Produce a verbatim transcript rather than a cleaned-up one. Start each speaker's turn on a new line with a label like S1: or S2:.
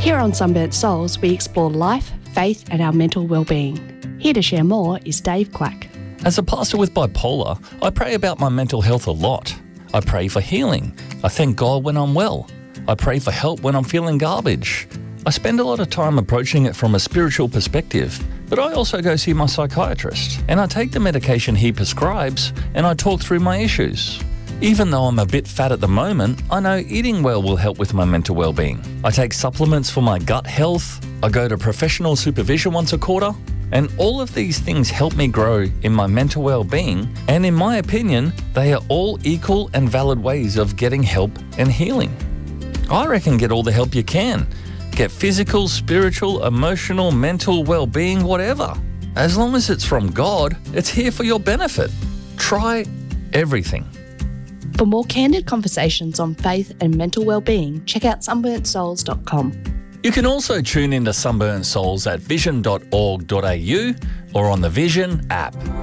S1: Here on Sunburnt Souls, we explore life, faith and our mental well-being. Here to share more is Dave Quack.
S2: As a pastor with bipolar, I pray about my mental health a lot. I pray for healing. I thank God when I'm well. I pray for help when I'm feeling garbage. I spend a lot of time approaching it from a spiritual perspective, but I also go see my psychiatrist and I take the medication he prescribes and I talk through my issues. Even though I'm a bit fat at the moment, I know eating well will help with my mental well-being. I take supplements for my gut health. I go to professional supervision once a quarter. And all of these things help me grow in my mental well-being. And in my opinion, they are all equal and valid ways of getting help and healing. I reckon get all the help you can. Get physical, spiritual, emotional, mental well-being, whatever. As long as it's from God, it's here for your benefit. Try everything.
S1: For more candid conversations on faith and mental well-being, check out sunburnt souls dot com.
S2: You can also tune into Sunburnt Souls at vision dot org dot a u or on the Vision app.